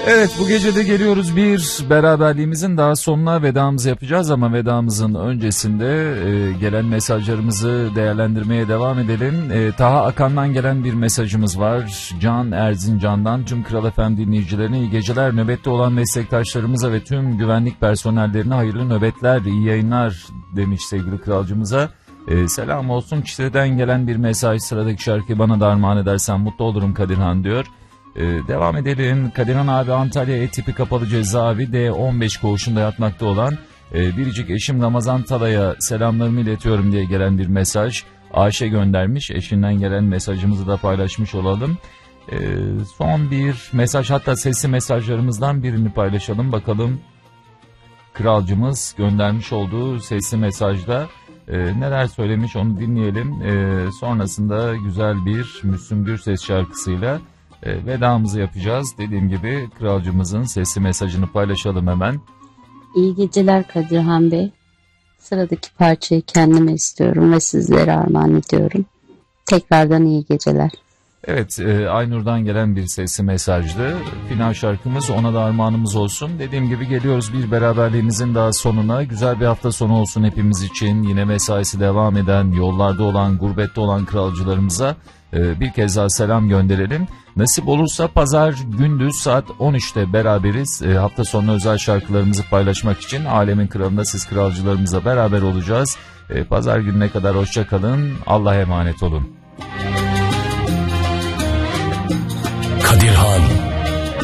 Evet, bu gece de geliyoruz bir beraberliğimizin daha sonuna, vedamızı yapacağız ama vedamızın öncesinde gelen mesajlarımızı değerlendirmeye devam edelim. Taha Akan'dan gelen bir mesajımız var. Can Erzincan'dan tüm Kral FM dinleyicilerine iyi geceler. Nöbette olan meslektaşlarımıza ve tüm güvenlik personellerine hayırlı nöbetler, iyi yayınlar demiş sevgili kralcımıza. Selam olsun. Çifteden gelen bir mesaj, sıradaki şarkıyı bana da armağan edersen mutlu olurum Kadirhan diyor. Devam edelim. Kadirhan abi Antalya E-tipi kapalı cezaevi D15 koğuşunda yatmakta olan biricik eşim Ramazan Talay'a selamlarımı iletiyorum diye gelen bir mesaj. Ayşe göndermiş. Eşinden gelen mesajımızı da paylaşmış olalım. Son bir mesaj, hatta sesli mesajlarımızdan birini paylaşalım. Bakalım kralcımız göndermiş olduğu sesli mesajda neler söylemiş, onu dinleyelim. Sonrasında güzel bir Müslüm Gürses şarkısıyla vedamızı yapacağız. Dediğim gibi kralcımızın sesli mesajını paylaşalım hemen. İyi geceler Kadirhan Bey. Sıradaki parçayı kendime istiyorum ve sizlere armağan ediyorum. Tekrardan iyi geceler. Evet, Aynur'dan gelen bir sesli mesajdı. Final şarkımız ona da armağanımız olsun. Dediğim gibi geliyoruz bir beraberliğimizin daha sonuna. Güzel bir hafta sonu olsun hepimiz için. Yine mesaisi devam eden, yollarda olan, gurbette olan kralcılarımıza bir kez daha selam gönderelim. Nasip olursa pazar gündüz saat 13'te beraberiz. Hafta sonu özel şarkılarımızı paylaşmak için Alemin Kralı'nda siz kralcılarımızla beraber olacağız. Pazar gününe kadar hoşça kalın. Allah'a emanet olun.